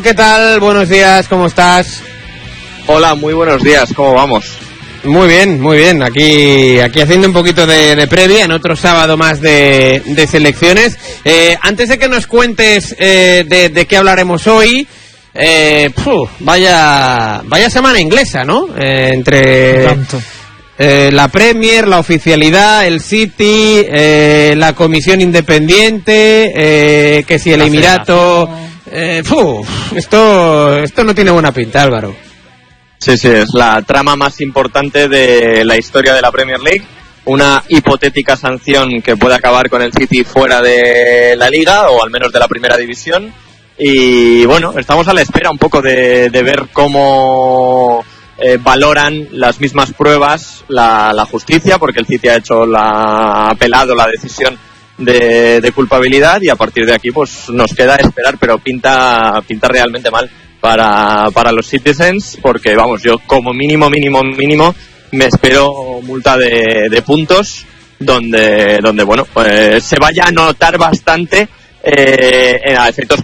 ¿qué tal? Buenos días, ¿cómo estás? Hola, muy buenos días, ¿cómo vamos? Muy bien. Aquí haciendo un poquito de previa en otro sábado más de selecciones. Antes de que nos cuentes de qué hablaremos hoy, vaya semana inglesa, ¿no? Entre la Premier, la oficialidad, el City, la comisión independiente, que si el Emirato... Esto no tiene buena pinta, Álvaro. Sí, es la trama más importante de la historia de la Premier League. Una hipotética sanción que puede acabar con el City fuera de la Liga, o al menos de la Primera División. Y bueno, estamos a la espera un poco de ver cómo valoran las mismas pruebas la justicia, porque el City ha apelado la decisión de culpabilidad, y a partir de aquí pues nos queda esperar, pero pinta realmente mal para los Citizens, porque vamos, yo como mínimo me espero multa de puntos donde bueno, pues se vaya a notar bastante a efectos